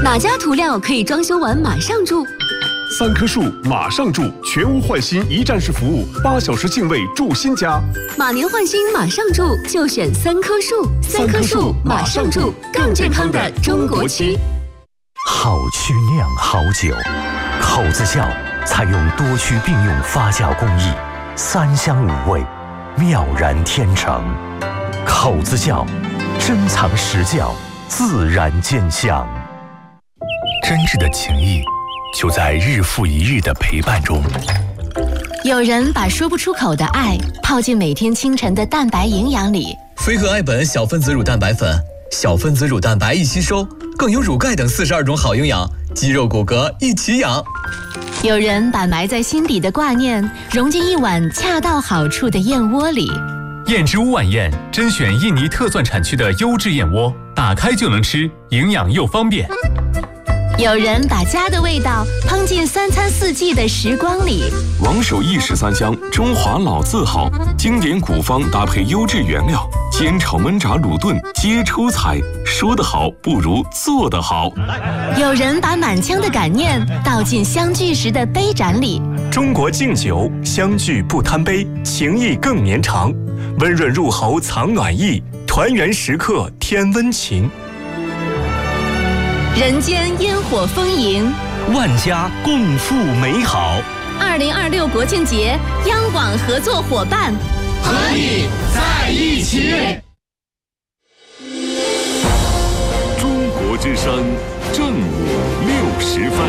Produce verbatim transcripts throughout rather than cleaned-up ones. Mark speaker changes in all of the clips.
Speaker 1: 哪家涂料可以装修完马上住？
Speaker 2: 三棵树马上住，全屋换新一站式服务，八小时净位住新家。
Speaker 1: 马年换新马上住，就选三棵树。三棵树马上住，更健康的中国区。
Speaker 3: 好曲酿好酒，口子窖采用多区并用发酵工艺，三香五味，妙然天成。口子窖，珍藏实窖，自然见香。真挚的情谊，就在日复一日的陪伴中。
Speaker 1: 有人把说不出口的爱泡进每天清晨的蛋白营养里。
Speaker 4: 飞鹤爱本小分子乳蛋白粉，小分子乳蛋白一吸收，更有乳钙等四十二种好营养，肌肉骨骼一起养。
Speaker 1: 有人把埋在心底的挂念融进一碗恰到好处的燕窝里。
Speaker 5: 燕之屋晚宴甄选印尼特钻产区的优质燕窝，打开就能吃，营养又方便。
Speaker 1: 有人把家的味道烹进三餐四季的时光里。
Speaker 6: 王守义十三香，中华老字号，经典古方搭配优质原料，煎炒焖炸卤炖皆出彩。说得好不如做得好。
Speaker 1: 有人把满腔的感念倒进相聚时的杯盏里。
Speaker 3: 中国敬酒，相聚不贪杯，情谊更绵长。温润入喉藏暖意，团圆时刻添温情。
Speaker 1: 人间烟火丰盈，
Speaker 3: 万家共赴美好。
Speaker 1: 二零二六国庆节，央广合作伙伴，
Speaker 7: 和你在一起。
Speaker 6: 中国之声正午六时分。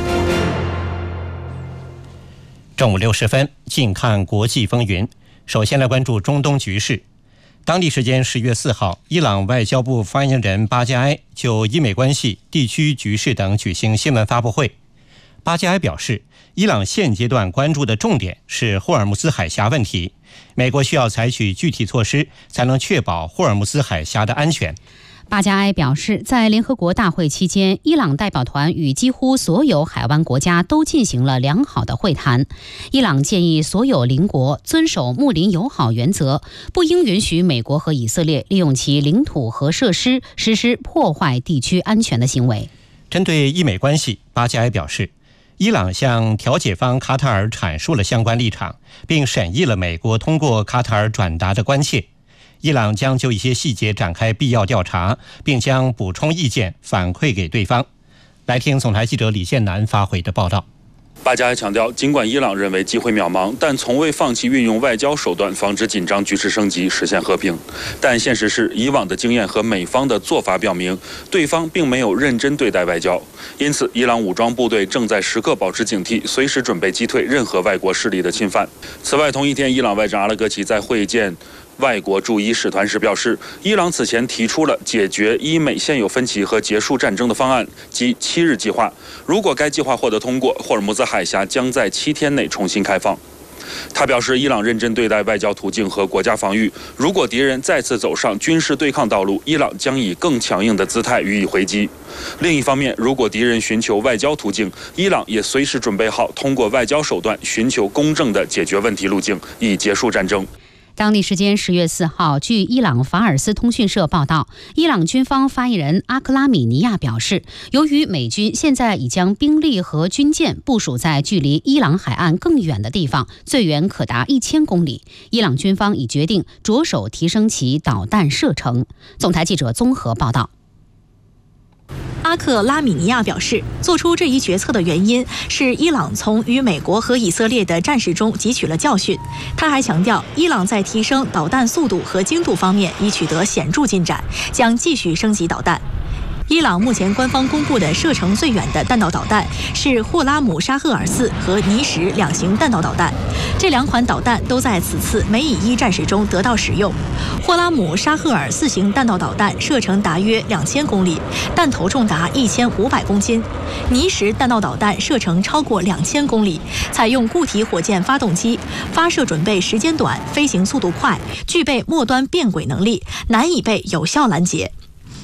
Speaker 8: 正午六十分，近看国际风云。首先来关注中东局势。当地时间十月四号，伊朗外交部发言人巴加埃就伊美关系、地区局势等举行新闻发布会。巴加埃表示，伊朗现阶段关注的重点是霍尔木兹海峡问题，美国需要采取具体措施，才能确保霍尔木兹海峡的安全。
Speaker 9: 巴加埃表示，在联合国大会期间，伊朗代表团与几乎所有海湾国家都进行了良好的会谈。伊朗建议所有邻国遵守睦邻友好原则，不应允许美国和以色列利用其领土和设施实施破坏地区安全的行为。
Speaker 8: 针对伊美关系，巴加埃表示，伊朗向调解方卡塔尔阐述了相关立场，并审议了美国通过卡塔尔转达的关切。伊朗将就一些细节展开必要调查，并将补充意见反馈给对方。来听总台记者李建南发回的报道。
Speaker 10: 巴加埃强调，尽管伊朗认为机会渺茫，但从未放弃运用外交手段防止紧张局势升级，实现和平。但现实是，以往的经验和美方的做法表明，对方并没有认真对待外交。因此，伊朗武装部队正在时刻保持警惕，随时准备击退任何外国势力的侵犯。此外，同一天，伊朗外长阿拉格齐在会见外国驻伊使团时表示，伊朗此前提出了解决伊美现有分歧和结束战争的方案，即七日计划。如果该计划获得通过，霍尔木兹海峡将在七天内重新开放。他表示，伊朗认真对待外交途径和国家防御，如果敌人再次走上军事对抗道路，伊朗将以更强硬的姿态予以回击。另一方面，如果敌人寻求外交途径，伊朗也随时准备好通过外交手段寻求公正的解决问题路径，以结束战争。
Speaker 9: 当地时间十月四号，据伊朗法尔斯通讯社报道，伊朗军方发言人阿克拉米尼亚表示，由于美军现在已将兵力和军舰部署在距离伊朗海岸更远的地方，最远可达一千公里，伊朗军方已决定着手提升其导弹射程。总台记者综合报道。
Speaker 11: 阿克拉米尼亚表示，做出这一决策的原因是伊朗从与美国和以色列的战事中汲取了教训。他还强调，伊朗在提升导弹速度和精度方面已取得显著进展，将继续升级导弹。伊朗目前官方公布的射程最远的弹道导弹是霍拉姆沙赫尔四和尼什两型弹道导弹，这两款导弹都在此次梅以一战事中得到使用。霍拉姆沙赫尔四型弹道导弹射程达约两千公里，弹头重达一千五百公斤；尼什弹道导弹射程超过两千公里，采用固体火箭发动机，发射准备时间短，飞行速度快，具备末端变轨能力，难以被有效拦截。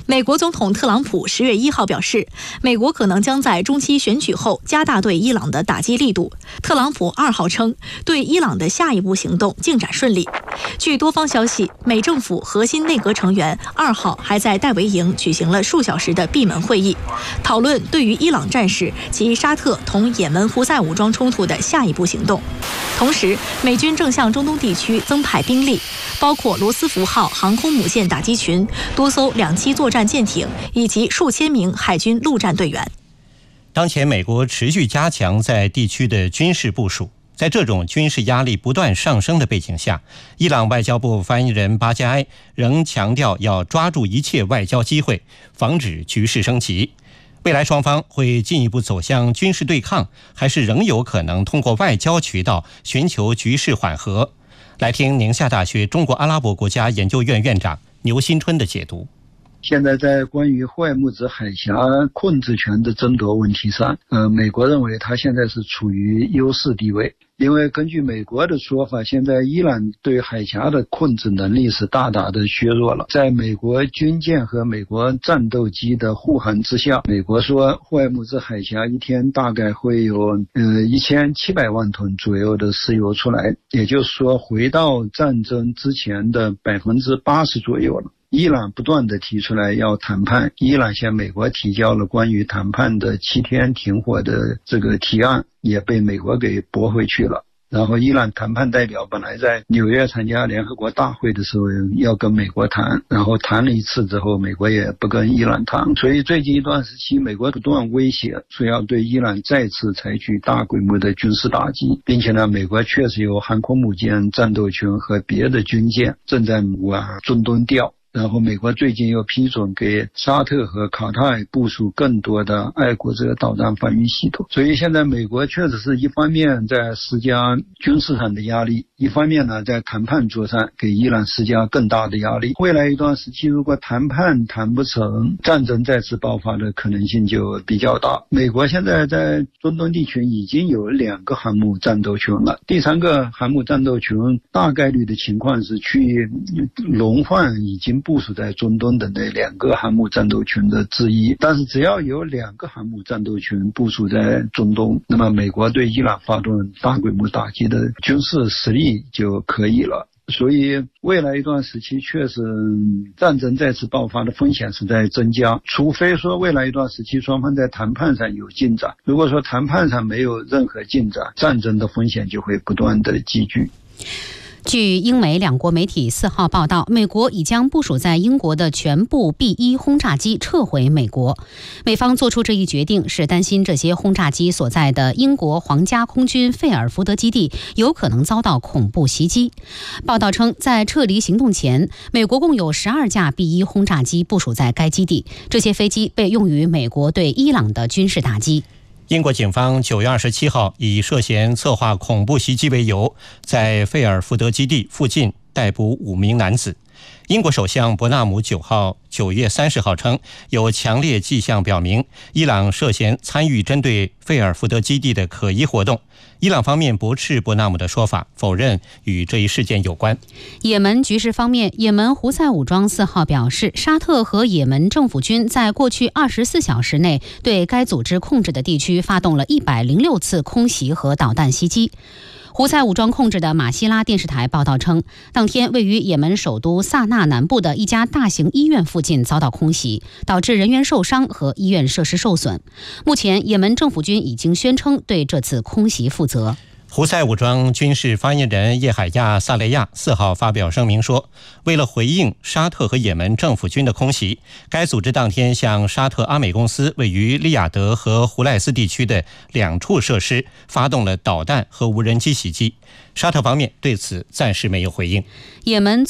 Speaker 11: 美国总统特朗普十月一号表示，美国可能将在中期选举后加大对伊朗的打击力度。特朗普二号称，对伊朗的下一步行动进展顺利。据多方消息，美政府核心内阁成员二号还在戴维营举行了数小时的闭门会议，讨论对于伊朗战事及沙特同也门胡塞武装冲突的下一步行动。同时，美军正向中东地区增派兵力，包括罗斯福号航空母舰打击群、多艘两栖作战舰艇以及数千名海军陆战队员。
Speaker 8: 当前美国持续加强在地区的军事部署，在这种军事压力不断上升的背景下，伊朗外交部发言人巴加埃仍强调要抓住一切外交机会，防止局势升级。未来双方会进一步走向军事对抗，还是仍有可能通过外交渠道寻求局势缓和？来听宁夏大学中国阿拉伯国家研究院院长牛新春的解读。
Speaker 12: 现在在关于霍尔木兹海峡控制权的争夺问题上，呃，美国认为它现在是处于优势地位，因为根据美国的说法，现在伊朗对海峡的控制能力是大大的削弱了。在美国军舰和美国战斗机的护航之下，美国说霍尔木兹海峡一天大概会有呃一千七百万吨左右的石油出来，也就是说回到战争之前的百分之八十左右了。伊朗不断地提出来要谈判，伊朗向美国提交了关于谈判的七天停火的这个提案，也被美国给驳回去了。然后伊朗谈判代表本来在纽约参加联合国大会的时候要跟美国谈，然后谈了一次之后，美国也不跟伊朗谈，所以最近一段时期，美国不断威胁说要对伊朗再次采取大规模的军事打击，并且呢，美国确实有航空母舰战斗群和别的军舰正在往中东调。然后美国最近又批准给沙特和卡塔尔部署更多的爱国者导弹防御系统，所以现在美国确实是一方面在施加军事上的压力，一方面呢在谈判桌上给伊朗施加更大的压力。未来一段时期如果谈判谈不成，战争再次爆发的可能性就比较大。美国现在在中东地区已经有两个航母战斗群了，第三个航母战斗群大概率的情况是去轮换已经部署在中东的那两个航母战斗群的之一，但是只要有两个航母战斗群部署在中东，那么美国对伊朗发动大规模打击的军事实力就可以了。所以未来一段时期确实战争再次爆发的风险是在增加，除非说未来一段时期双方在谈判上有进展，如果说谈判上没有任何进展，战争的风险就会不断的积聚。
Speaker 9: 据英美两国媒体四号报道，美国已将部署在英国的全部 B 一 轰炸机撤回美国。美方做出这一决定是担心这些轰炸机所在的英国皇家空军费尔福德基地有可能遭到恐怖袭击。报道称，在撤离行动前，美国共有十二架 B 一 轰炸机部署在该基地，这些飞机被用于美国对伊朗的军事打击。
Speaker 8: 英国警方九月二十七号以涉嫌策划恐怖袭击为由，在费尔福德基地附近逮捕五名男子。英国首相伯纳姆九号九月三十号称，有强烈迹象表明伊朗涉嫌参与针对费尔福德基地的可疑活动。伊朗方面驳斥伯纳姆的说法，否认与这一事件有关。
Speaker 9: 也门局势方面，也门胡塞武装四号表示，沙特和也门政府军在过去二十四小时内对该组织控制的地区发动了一百零六次空袭和导弹袭击。胡塞武装控制的马希拉电视台报道称，当天位于也门首都萨那南部的一家大型医院附近遭到空袭，导致人员受伤和医院设施受损。目前，也门政府军已经宣称对这次空袭负责。
Speaker 8: 胡塞武装军事发言人叶海亚·萨雷亚四号发表声明说，为了回应沙特和也门政府军的空袭，该组织当天向沙特阿美公司位于利雅得和胡赖斯地区的两处设施发动了导弹和无人机袭击。沙特方面对此暂时没有回应。
Speaker 9: 也门